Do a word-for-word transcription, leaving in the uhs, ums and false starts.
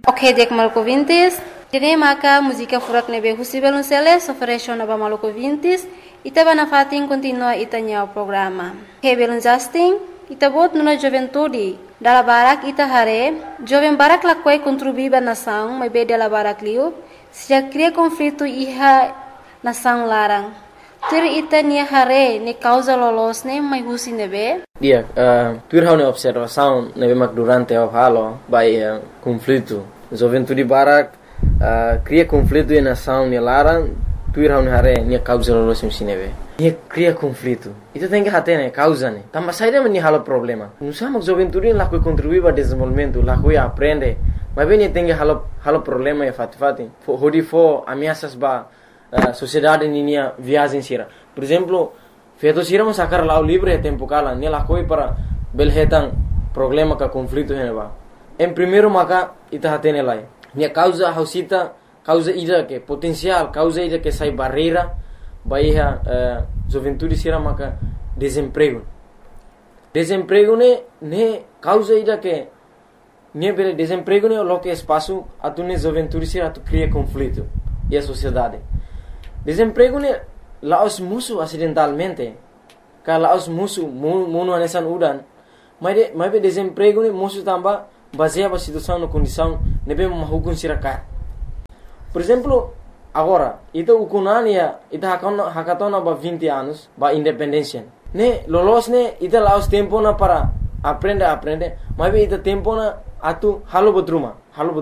Ok, dek maluco vintis. Tene maka música furak nebe husibelun seles oferecio naba maluco vintis. Ita bana fatin continua itanya o programa. Hebelun Justin, ita bot nuna juventude. Dala barak ita hare, jovem barak lakwai contribuiba nação, mas be dala barak liu, se cria conflito iha nação larang. Tur ita nia hare ne causa lolos ne mai husi nebe. Dia, uh, tur hau ne observação nebe mak durante o halo by uh, conflito. Juventude barak uh, cria conflito em nação ne larang, tur hau ne hare nia causa lolos ne nebe. Nia cria conflito. Itu tem que hate ne causa ne. Tambah saída meni halo problema. Nusa mak juventude lakoi contribuir para desenvolvimento, lakoi aprende. Mas bem tem que halo halo problema e fati fati. Hodi fo ameaças ba Uh, sociedade ninia viagem sira. Por exemplo, feito sira mas sacar lá o livre tempo cala, ne lá coi para belhetan problema ka conflito heneba. Em primeiro maka ita hatene lá. Ne causa hausita, causa ida que potencial, causa ida que sai barreira, baia uh, juventude sira maka desemprego. Desemprego ne ne causa ida que ne bele desemprego ne lo que espaço atune juventude sira tu cria conflito e a sociedade. Desemprego ne laos musuh acidentalmente. Kalau laos musuh munu anesan udan, mas de mas desemprego ne musuh tambah baseado na situação na condição nebe mahukun sirakat. Por exemplo, agora, ita ukunania ita hakatona hakatona ba vinte anos ba independência. Ne lolos ne ita laos tempo na para aprender aprender, mas ita tempo na atu halo betruma, halo